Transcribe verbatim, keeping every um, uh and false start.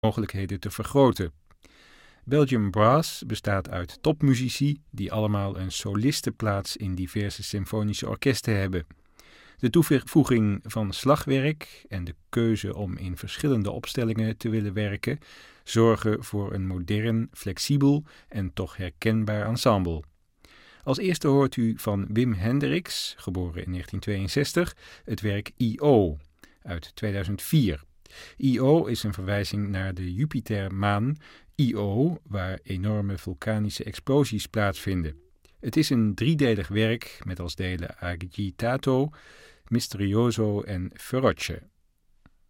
mogelijkheden te vergroten. Belgium Brass bestaat uit topmuzici die allemaal een solistenplaats in diverse symfonische orkesten hebben. De toevoeging van slagwerk en de keuze om in verschillende opstellingen te willen werken zorgen voor een modern, flexibel en toch herkenbaar ensemble. Als eerste hoort u van Wim Hendricks, geboren in negentien tweeënzestig, het werk I O uit tweeduizend vier. I O is een verwijzing naar de Jupitermaan Io, waar enorme vulkanische explosies plaatsvinden. Het is een driedelig werk met als delen agitato, misterioso en feroce.